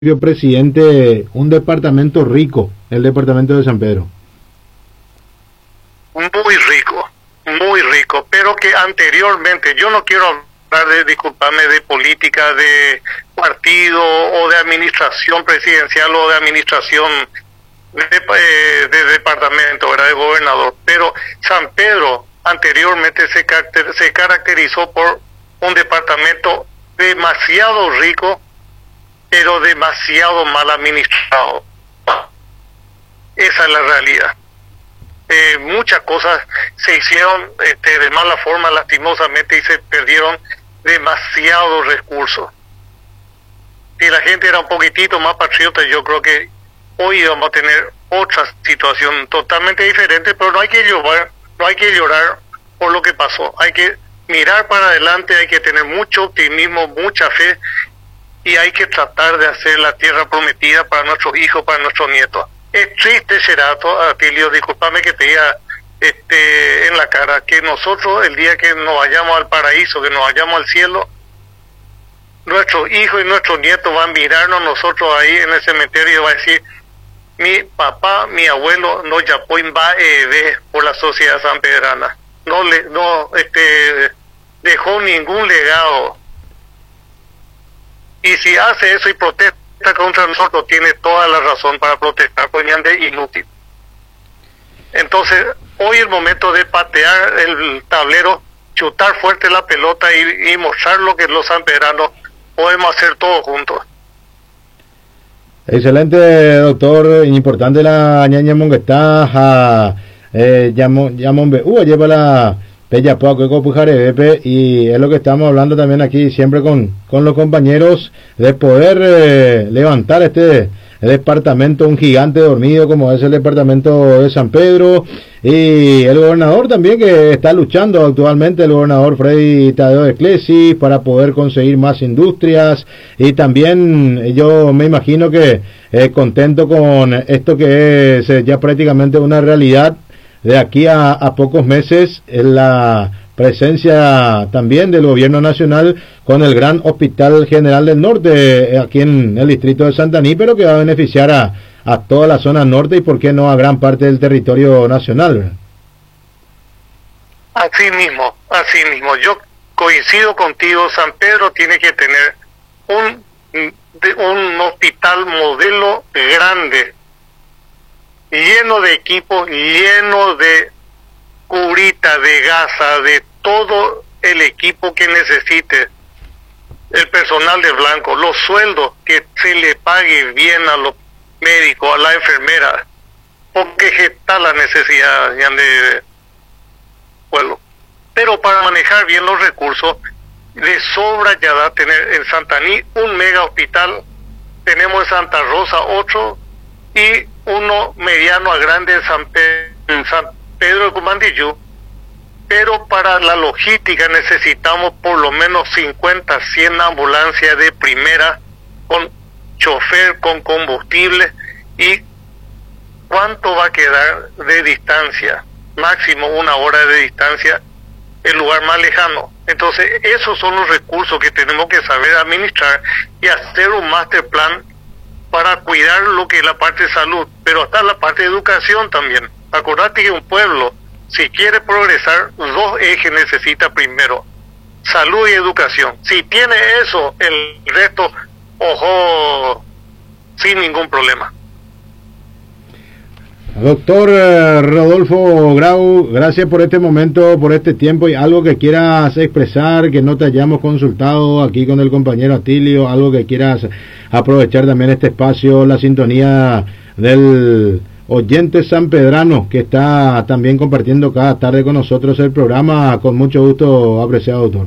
presidente, un departamento rico, el departamento de San Pedro. Muy rico, pero que anteriormente, yo no quiero hablar disculparme, de política, de partido o de administración presidencial o de administración de departamento, ¿verdad? De gobernador, pero San Pedro anteriormente se caracterizó por un departamento demasiado rico, pero demasiado mal administrado. Esa es la realidad. Muchas cosas se hicieron de mala forma, lastimosamente, y se perdieron demasiados recursos. Si la gente era un poquitito más patriota, yo creo que hoy vamos a tener otra situación totalmente diferente, pero no hay que llorar por lo que pasó. Hay que mirar para adelante, hay que tener mucho optimismo, mucha fe, y hay que tratar de hacer la tierra prometida para nuestros hijos, para nuestros nietos. Es triste, Sherato, Atilio, discúlpame que te diga en la cara, que nosotros el día que nos vayamos al paraíso, que nos vayamos al cielo, nuestros hijos y nuestros nietos van a mirarnos nosotros ahí en el cementerio y van a decir: mi papá, mi abuelo no yapoin va por la sociedad sanpedrana, dejó ningún legado. Y si hace eso y protesta contra nosotros, tiene toda la razón para protestar, pues es inútil. Entonces, hoy es el momento de patear el tablero, chutar fuerte la pelota y mostrar lo que los sanpedranos podemos hacer todos juntos. Excelente, doctor. Importante la ñaña monguetaja, llamombe, lleva la Pella Poco Pujarebepe, y es lo que estamos hablando también aquí siempre con los compañeros, de poder levantar el departamento, un gigante dormido como es el departamento de San Pedro, y el gobernador también, que está luchando actualmente, el gobernador Freddy Tadeo Esclesi, para poder conseguir más industrias, y también yo me imagino que contento con esto que es ya prácticamente una realidad de aquí a pocos meses, en la presencia también del gobierno nacional con el gran Hospital General del Norte aquí en el distrito de Santaní, pero que va a beneficiar a toda la zona norte y por qué no a gran parte del territorio nacional. Así mismo, yo coincido contigo. San Pedro tiene que tener un hospital modelo grande, lleno de equipos, lleno de curita, de gasa, de todo el equipo que necesite el personal de blanco, los sueldos, que se le pague bien a los médicos, a la enfermera, porque está la necesidad de pueblo. Pero para manejar bien los recursos, de sobra ya da tener en Santaní un mega hospital, tenemos en Santa Rosa otro, y uno mediano a grande en San Pedro de Cumandiyú, pero para la logística necesitamos por lo menos 50, 100 ambulancias de primera, con chofer, con combustible. ¿Y cuánto va a quedar de distancia? Máximo 1 hora de distancia, el lugar más lejano. Entonces, esos son los recursos que tenemos que saber administrar y hacer un master plan para cuidar lo que es la parte de salud, pero hasta la parte de educación también. Acordate que un pueblo, si quiere progresar, 2 ejes necesita primero: salud y educación. Si tiene eso, el resto, ojo, sin ningún problema. Doctor Rodolfo Grau, gracias por este momento, por este tiempo, y algo que quieras expresar, que no te hayamos consultado aquí con el compañero Atilio, algo que quieras aprovechar también este espacio, la sintonía del oyente sanpedrano que está también compartiendo cada tarde con nosotros el programa. Con mucho gusto, apreciado doctor.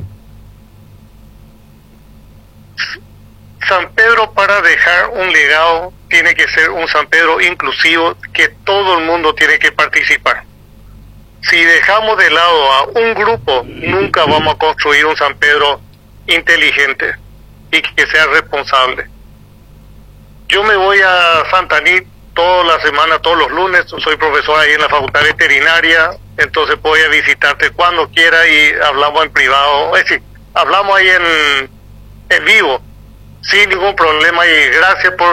San Pedro, para dejar un legado, tiene que ser un San Pedro inclusivo, que todo el mundo tiene que participar. Si dejamos de lado a un grupo, nunca vamos a construir un San Pedro inteligente y que sea responsable. Yo me voy a Santaní toda la semana, todos los lunes, soy profesor ahí en la Facultad Veterinaria, entonces voy a visitarte cuando quiera y hablamos en privado, es decir, hablamos ahí en vivo. sin ningún problema y gracias por